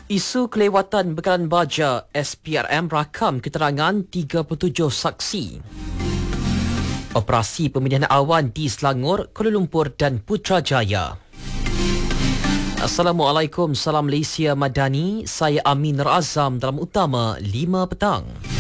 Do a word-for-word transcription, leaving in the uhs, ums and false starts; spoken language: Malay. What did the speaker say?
Isu kelewatan bekalan baja, S P R M rakam keterangan tiga puluh tujuh saksi. Operasi pemilihan awan di Selangor, Kuala Lumpur dan Putrajaya. Assalamualaikum, salam Malaysia Madani. Saya Amin Razam dalam Utama lima petang.